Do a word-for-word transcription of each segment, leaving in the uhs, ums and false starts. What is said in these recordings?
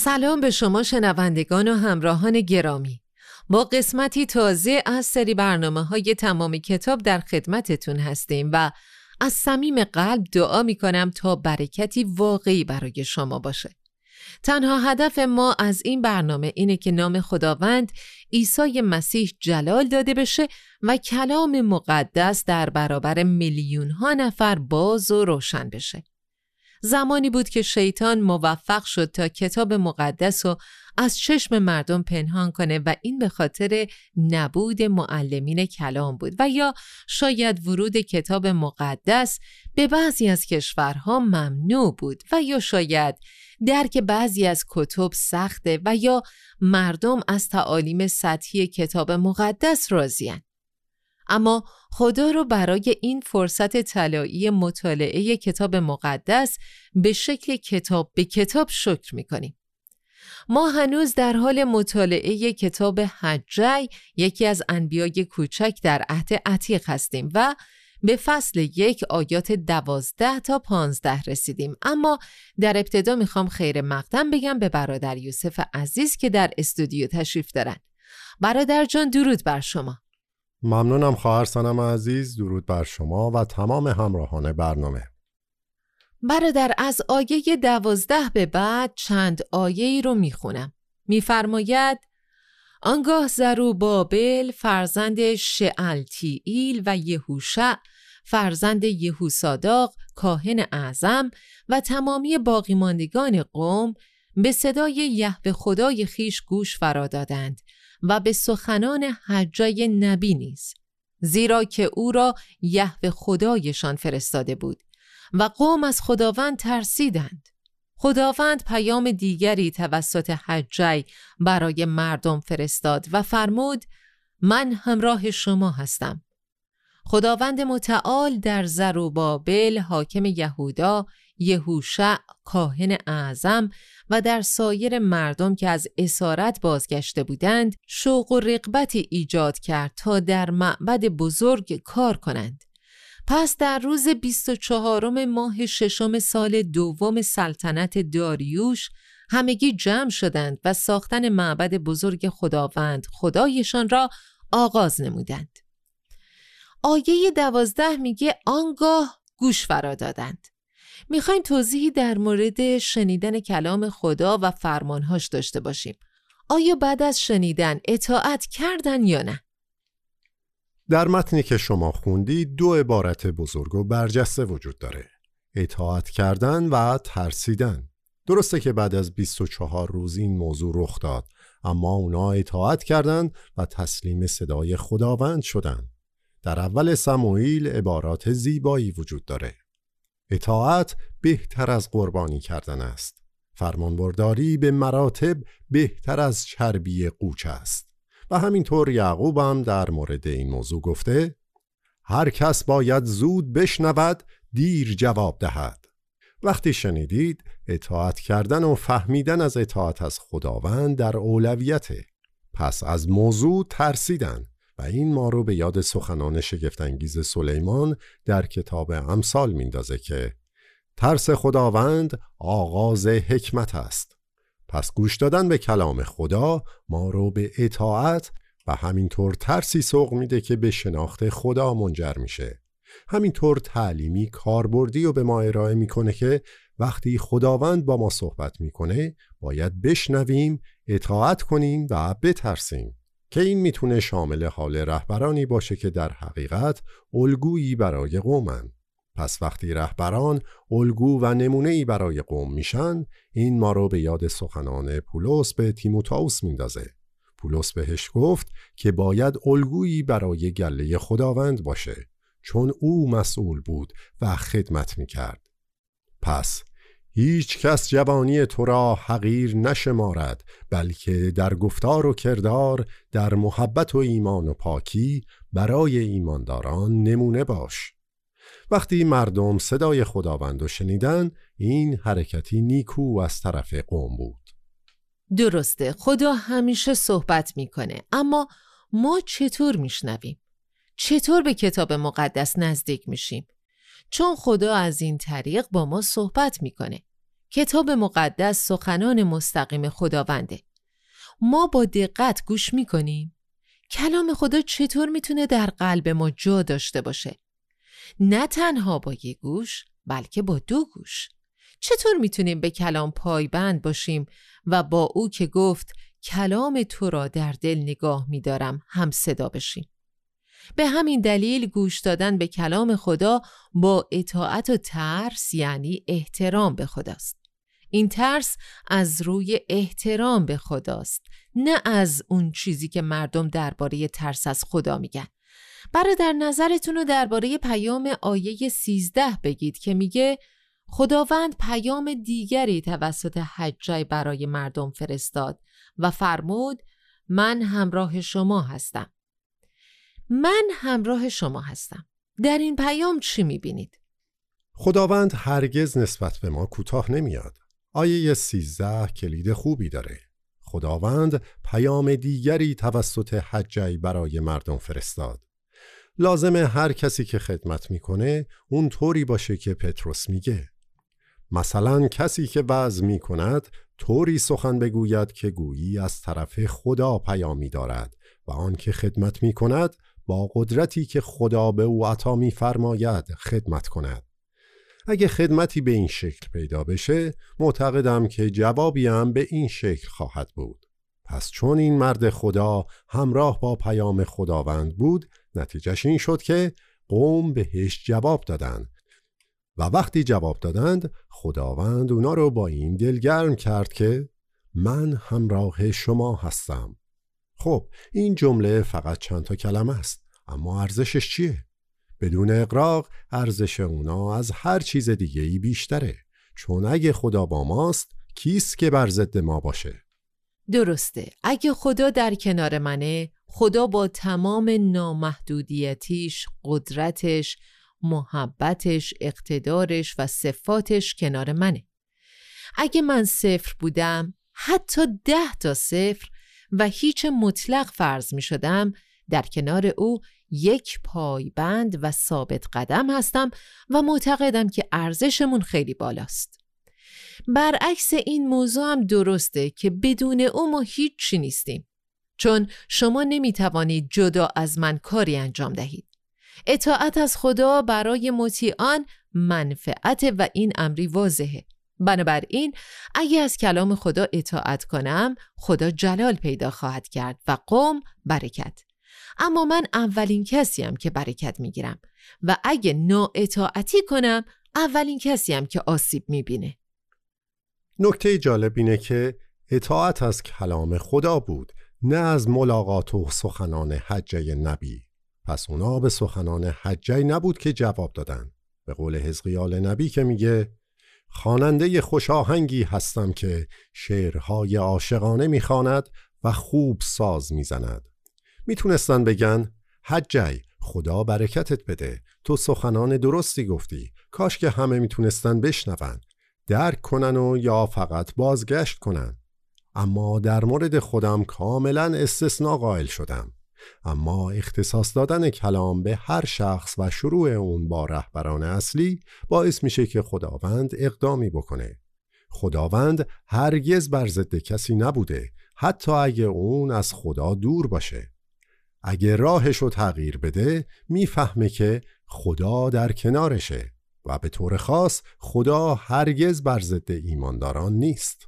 سلام به شما شنوندگان و همراهان گرامی. با قسمتی تازه از سری برنامه‌های تمام کتاب در خدمتتون هستیم و از صمیم قلب دعا می‌کنم تا برکتی واقعی برای شما باشه. تنها هدف ما از این برنامه اینه که نام خداوند عیسی مسیح جلال داده بشه و کلام مقدس در برابر میلیون‌ها نفر باز و روشن بشه. زمانی بود که شیطان موفق شد تا کتاب مقدس رو از چشم مردم پنهان کنه و این به خاطر نبود معلمین کلام بود و یا شاید ورود کتاب مقدس به بعضی از کشورها ممنوع بود و یا شاید درک بعضی از کتب سخته و یا مردم از تعالیم سطحی کتاب مقدس راضی‌اند. اما خدا رو برای این فرصت طلایی مطالعه کتاب مقدس به شکل کتاب به کتاب شکر می‌کنیم. ما هنوز در حال مطالعه کتاب حجی، یکی از انبیای کوچک در عهد عتیق هستیم و به فصل یک آیات دوازده تا پانزده رسیدیم. اما در ابتدا میخوام خیر مقدم بگم به برادر یوسف عزیز که در استودیو تشریف دارن. برادر جان درود بر شما. ممنونم خواهر سنم عزیز، درود بر شما و تمام همراهان برنامه. برادر از آیه دوازده به بعد چند آیه‌ای رو میخونم. میفرماید آنگاه زروبابل فرزند شعلتیئیل و یهوشع فرزند یهوساداق کاهن اعظم و تمامی باقی ماندگان قوم به صدای یهوه خدای خیش گوش فرا دادند و به سخنان حجی نبی نیز، زیرا که او را یهوه خدایشان فرستاده بود و قوم از خداوند ترسیدند. خداوند پیام دیگری توسط حجی برای مردم فرستاد و فرمود من همراه شما هستم. خداوند متعال در زروبابل حاکم یهودا، یهوشع کاهن اعظم و در سایر مردم که از اسارت بازگشته بودند شوق و رغبتی ایجاد کرد تا در معبد بزرگ کار کنند. پس در روز بیست و چهارم ماه ششم سال دوم سلطنت داریوش همگی جمع شدند و ساختن معبد بزرگ خداوند خدایشان را آغاز نمودند. آیه دوازده میگه آنگاه گوش فرا دادند. میخوایم توضیحی در مورد شنیدن کلام خدا و فرمانهاش داشته باشیم. آیا بعد از شنیدن اطاعت کردن یا نه؟ در متنی که شما خوندی دو عبارت بزرگ و برجسته وجود داره: اطاعت کردن و ترسیدن. درسته که بعد از بیست و چهار روز این موضوع رخ داد، اما اونا اطاعت کردند و تسلیم صدای خداوند شدند. در اول سموئیل عبارات زیبایی وجود داره: اطاعت بهتر از قربانی کردن است. فرمانبرداری به مراتب بهتر از چربی قوچ است. و همینطور یعقوب هم در مورد این موضوع گفته هر کس باید زود بشنود دیر جواب دهد. وقتی شنیدید، اطاعت کردن و فهمیدن از اطاعت از خداوند در اولویته. پس از موضوع ترسیدن و این ما رو به یاد سخنان شگفت‌انگیز سلیمان در کتاب امثال میندازه که ترس خداوند آغاز حکمت است. پس گوش دادن به کلام خدا ما رو به اطاعت و همینطور ترسی سوق میده که به شناخت خدا منجر میشه. همینطور تعلیمی کاربردی رو به ما ارائه میکنه که وقتی خداوند با ما صحبت میکنه باید بشنویم، اطاعت کنیم و بترسیم، که این میتونه شامل حال رهبرانی باشه که در حقیقت الگویی برای قومن. پس وقتی رهبران الگو و نمونه‌ای برای قوم میشن، این ما رو به یاد سخنان پولس به تیموتائوس میندازه. پولس بهش گفت که باید الگویی برای گله خداوند باشه، چون او مسئول بود و خدمت میکرد. پس هیچ کس جوانی تو را حقیر نشمارد، بلکه در گفتار و کردار، در محبت و ایمان و پاکی برای ایمانداران نمونه باش. وقتی مردم صدای خداوند رو شنیدن، این حرکتی نیکو از طرف قوم بود. درسته، خدا همیشه صحبت میکنه، اما ما چطور میشنویم؟ چطور به کتاب مقدس نزدیک میشیم؟ چون خدا از این طریق با ما صحبت میکنه. کتاب مقدس سخنان مستقیم خداونده. ما با دقت گوش میکنیم. کلام خدا چطور میتونه در قلب ما جا داشته باشه؟ نه تنها با یک گوش، بلکه با دو گوش. چطور میتونیم به کلام پایبند باشیم و با او که گفت کلام تو را در دل نگاه می‌دارم هم صدا بشیم؟ به همین دلیل گوش دادن به کلام خدا با اطاعت و ترس یعنی احترام به خداست. این ترس از روی احترام به خداست، نه از اون چیزی که مردم درباره ترس از خدا میگن. برادر نظرتون رو درباره پیام آیه سیزده بگید که میگه خداوند پیام دیگری توسط حجای برای مردم فرستاد و فرمود من همراه شما هستم. من همراه شما هستم. در این پیام چی میبینید؟ خداوند هرگز نسبت به ما کوتاه نمیاد. آیه سیزده کلید خوبی داره. خداوند پیام دیگری توسط حجای برای مردم فرستاد. لازمه هر کسی که خدمت میکنه اون طوری باشه که پتروس میگه. مثلا کسی که وعظ می کند طوری سخن بگوید که گویی از طرف خدا پیامی دارد و آن که خدمت می کند با قدرتی که خدا به او عطا می فرماید خدمت کند. اگه خدمتی به این شکل پیدا بشه معتقدم که جوابی هم به این شکل خواهد بود. پس چون این مرد خدا همراه با پیام خداوند بود، نتیجهش این شد که قوم بهش جواب دادند. و وقتی جواب دادند خداوند اونا رو با این دلگرم کرد که من همراه شما هستم. خب این جمله فقط چند تا کلمه است، اما ارزشش چیه؟ بدون اغراق ارزش اونا از هر چیز دیگه‌ای بیشتره، چون اگه خدا با ماست کیست که بر ضد ما باشه؟ درسته. اگه خدا در کنار منه، خدا با تمام نامحدودیتیش، قدرتش، محبتش، اقتدارش و صفاتش کنار منه. اگه من صفر بودم، حتی ده تا صفر و هیچ مطلق فرض می شدم، در کنار او یک پایبند و ثابت قدم هستم و معتقدم که ارزشمون خیلی بالاست. برعکس این موضوع هم درسته که بدون او ما هیچی نیستیم، چون شما نمی توانید جدا از من کاری انجام دهید. اطاعت از خدا برای مطیعان منفعت و این امری واضحه. بنابراین اگه از کلام خدا اطاعت کنم، خدا جلال پیدا خواهد کرد و قوم برکت. اما من اولین کسیم که برکت میگیرم و اگه نااطاعتی کنم، اولین کسیم که آسیب میبینه. نکته جالب اینه که اطاعت از کلام خدا بود، نه از ملاقات و سخنان حجه نبی. پس اونا به سخنان حجه نبود که جواب دادن. به قول حزقیال نبی که میگه خواننده خوش آهنگی هستم که شعرهای عاشقانه میخواند و خوب ساز میزند. میتونستن بگن حجه خدا برکتت بده، تو سخنان درستی گفتی، کاش که همه میتونستن بشنون، درک کنن و یا فقط بازگشت کنن. اما در مورد خودم کاملا استثناء قائل شدم. اما اختصاص دادن کلام به هر شخص و شروع اون با رهبران اصلی باعث میشه که خداوند اقدامی بکنه. خداوند هرگز بر ضد کسی نبوده، حتی اگه اون از خدا دور باشه. اگه راهشو تغییر بده، میفهمه که خدا در کنارشه و به طور خاص خدا هرگز بر ضد ایمانداران نیست.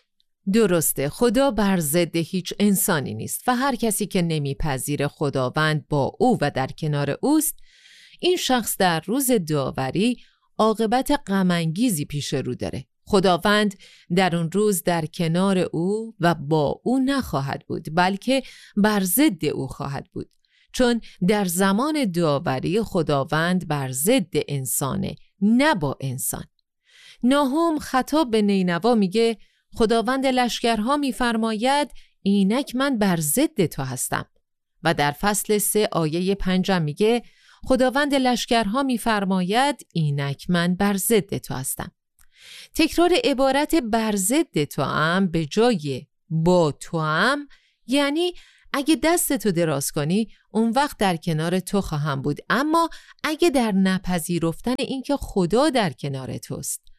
درسته، خدا بر ضد هیچ انسانی نیست و هر کسی که نمیپذیر خداوند با او و در کنار اوست، این شخص در روز داوری عاقبت غم انگیزی پیش رو داره. خداوند در اون روز در کنار او و با او نخواهد بود، بلکه بر ضد او خواهد بود، چون در زمان داوری خداوند بر ضد انسانه، نه با انسان. ناهوم خطاب به نینوا میگه خداوند لشکرها میفرماید اینک من بر ضد تو هستم. و در فصل سه آیه پنجم میگه خداوند لشکرها میفرماید اینک من بر ضد تو هستم. تکرار عبارت بر ضد تو هم به جای با تو هم یعنی اگه دست تو دراز کنی اون وقت در کنار تو خواهم بود، اما اگه در نپذیرفتن اینکه خدا در کنار توست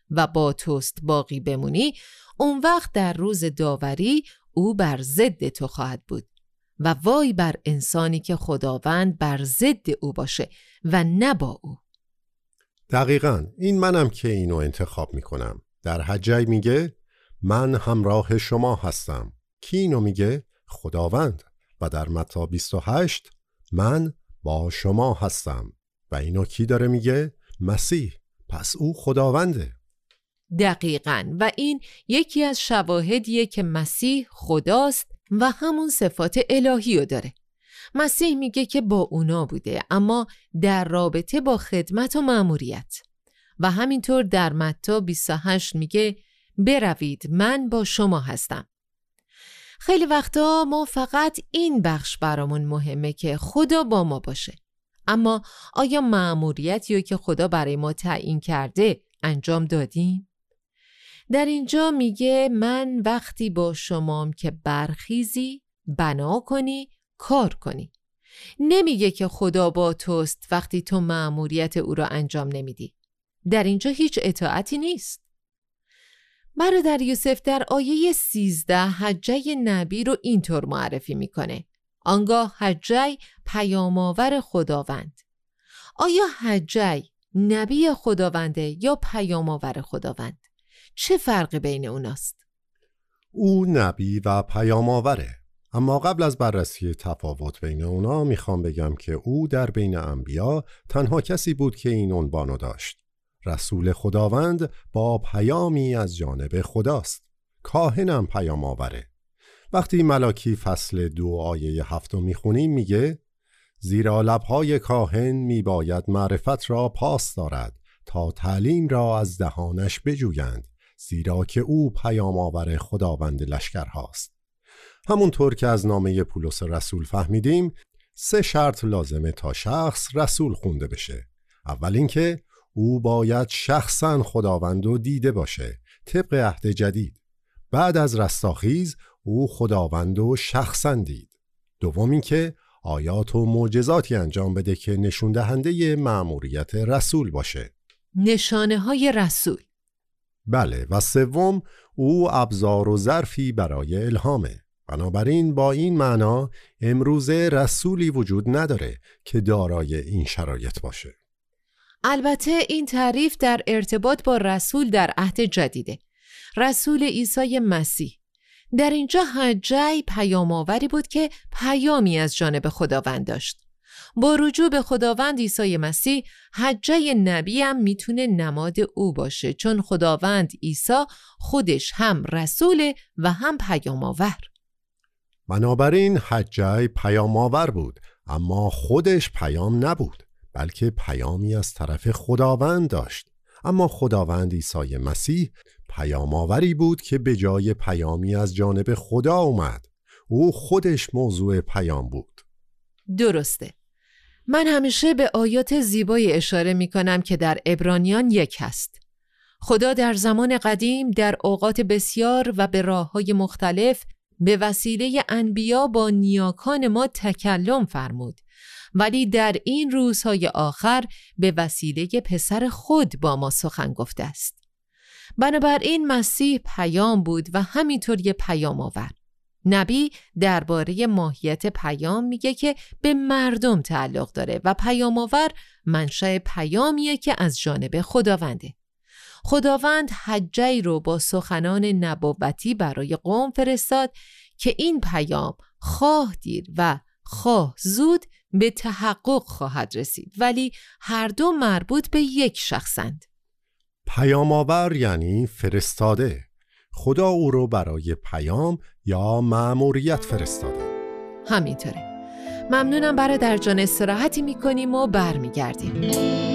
و با توست باقی بمونی، اون وقت در روز داوری او بر ضد تو خواهد بود و وای بر انسانی که خداوند بر ضد او باشه و نه با او. دقیقاً این منم که اینو انتخاب میکنم. در حجی میگه من همراه شما هستم. کی اینو میگه؟ خداوند. و در متی بیست و هشت من با شما هستم. و اینو کی داره میگه؟ مسیح. پس او خداونده. دقیقاً. و این یکی از شواهدیه که مسیح خداست و همون صفات الهی رو داره. مسیح میگه که با اونا بوده، اما در رابطه با خدمت و مأموریت. و همینطور در متی بیست و هشت میگه بروید من با شما هستم. خیلی وقتا ما فقط این بخش برامون مهمه که خدا با ما باشه. اما آیا مأموریتی رو که خدا برای ما تعیین کرده انجام دادیم؟ در اینجا میگه من وقتی با شمام که برخیزی، بنا کنی، کار کنی. نمیگه که خدا با توست وقتی تو مأموریت او را انجام نمیدی. در اینجا هیچ اطاعتی نیست. برادر یوسف در آیه سیزده حجی نبی رو اینطور معرفی میکنه: آنگاه حجی پیام‌آور خداوند. آیا حجی نبی خداونده یا پیام‌آور خداوند؟ چه فرق بین اوناست؟ او نبی و پیام‌آوره. اما قبل از بررسی تفاوت بین اونا میخوام بگم که او در بین انبیا تنها کسی بود که این عنوانو داشت. رسول خداوند با پیامی از جانب خداست. کاهنم پیام آوره. وقتی ملاکی فصل دو آیه هفتم میخونیم میگه زیرا لبهای کاهن میباید معرفت را پاس دارد تا تعلیم را از دهانش بجویند، زیرا که او پیام آور خداوند لشکر هاست. همونطور که از نامه پولس رسول فهمیدیم سه شرط لازمه تا شخص رسول خونده بشه. اول اینکه او باید شخصاً خداوند رو دیده باشه طبق عهد جدید. بعد از رستاخیز او خداوند رو شخصاً دید. دوم اینکه آیات و معجزاتی انجام بده که نشون دهنده مأموریت رسول باشه. نشانه های رسول. بله. و سوم او ابزار و ظرفی برای الهامه. بنابراین با این معنا امروزه رسولی وجود نداره که دارای این شرایط باشه. البته این تعریف در ارتباط با رسول در عهد جدیده. رسول عیسی مسیح. در اینجا حجی پیام‌آوری بود که پیامی از جانب خداوند داشت. با رجوع به خداوند عیسی مسیح، حجی نبی هم میتونه نماد او باشه، چون خداوند عیسی خودش هم رسول و هم پیام‌آور. بنابراین حجی پیام‌آور بود، اما خودش پیام نبود، بلکه پیامی از طرف خداوند داشت. اما خداوند عیسی مسیح پیام‌آوری بود که به جای پیامی از جانب خدا اومد. او خودش موضوع پیام بود. درسته. من همیشه به آیات زیبایی اشاره می کنم که در عبرانیان یک هست. خدا در زمان قدیم در اوقات بسیار و به راه‌های مختلف به وسیله انبیا با نیاکان ما تکلم فرمود، ولی در این روزهای آخر به وسیله پسر خود با ما سخن گفته است. بنابراین مسیح پیام بود و همینطور یه پیام آور. نبی درباره ماهیت پیام میگه که به مردم تعلق داره و پیام آور منشأ پیامیه که از جانب خداونده. خداوند حجی رو با سخنان نبوتی برای قوم فرستاد که این پیام خواه دیر و خواه زود به تحقق خواهد رسید، ولی هر دو مربوط به یک شخصند. پیام آور یعنی فرستاده. خدا او رو برای پیام یا مأموریت فرستاده. همینطوره. ممنونم. برادر جان، استراحتی میکنیم و برمیگردیم.